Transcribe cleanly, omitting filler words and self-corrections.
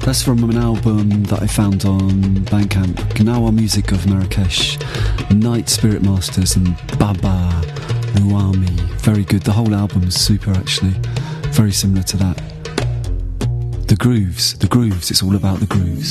That's from an album that I found on Bandcamp, Gnawa Music of Marrakesh, Night Spirit Masters and Baba Ruami. Very good. The whole album is super, actually. Very similar to that. The grooves, it's all about the grooves.